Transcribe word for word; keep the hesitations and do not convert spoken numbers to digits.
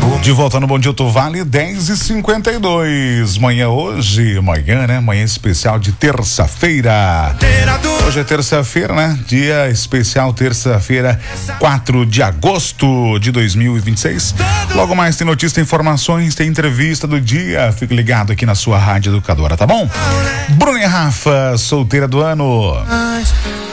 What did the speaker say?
De volta no Bom Dia Alto Vale, dez e cinquenta e dois. Manhã hoje, manhã, né? Manhã especial de terça-feira. Hoje é terça-feira, né? Dia especial, terça-feira, quatro de agosto de dois mil e vinte e seis. Logo mais tem notícia, tem informações, tem entrevista do dia. Fique ligado aqui na sua Rádio Educadora, tá bom? Bruna e Rafa, solteira do ano.